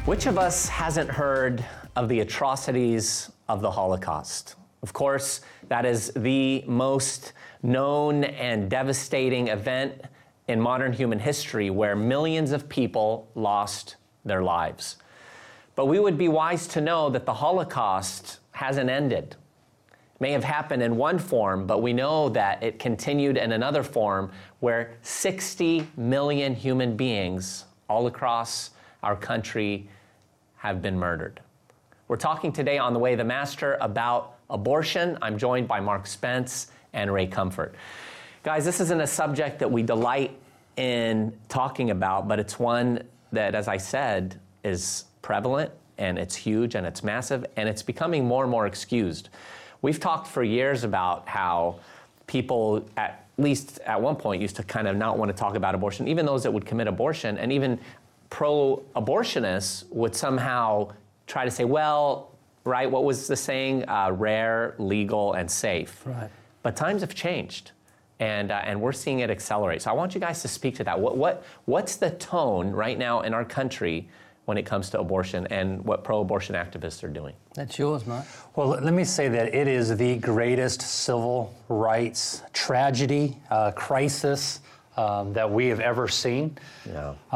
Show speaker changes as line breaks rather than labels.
Which of us hasn't heard of the atrocities of the Holocaust? Of course, that is the most known and devastating event in modern human history where millions of people lost their lives. But we would be wise to know that the Holocaust hasn't ended. It may have happened in one form, but we know that it continued in another form where 60 million human beings all across our country have been murdered. We're talking today on The Way of the Master about abortion. I'm joined by Mark Spence and Ray Comfort. Guys, this isn't a subject that we delight in talking about, but it's one that, as I said, is prevalent and it's huge and it's massive and it's becoming more and more excused. We've talked for years about how people, at least at one point, used to kind of not want to talk about abortion, even those that would commit abortion, and even pro-abortionists would somehow try to say, well, right, what was the saying? Rare, legal, and safe.
Right.
But times have changed, and we're seeing it accelerate. So I want you guys to speak to that. What's the tone right now in our country when it comes to abortion and what pro-abortion activists are doing?
That's yours, Mark.
Well, let me say that it is the greatest civil rights tragedy, crisis that we have ever seen.
Yeah.